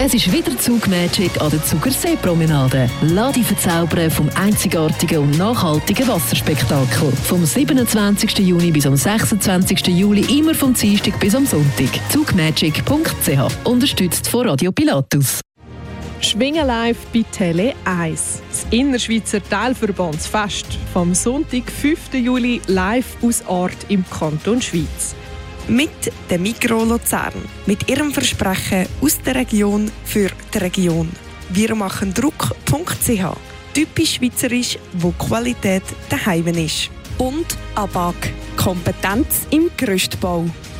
Es ist wieder Zugmagic an der Zugersee-Promenade. Lass dich verzaubern vom einzigartigen und nachhaltigen Wasserspektakel. Vom 27. Juni bis am 26. Juli, immer vom Dienstag bis am Sonntag. Zugmagic.ch, unterstützt von Radio Pilatus. Schwingen live bei Tele 1. Das Innerschweizer Teilverbandsfest vom Sonntag, 5. Juli, live aus Ort im Kanton Schwyz. Mit der Migros Luzern. Mit ihrem Versprechen aus der Region für die Region. Wir machen Druck.ch. Typisch schweizerisch, wo Qualität daheim ist. Und ABAG. Kompetenz im Gerüstbau.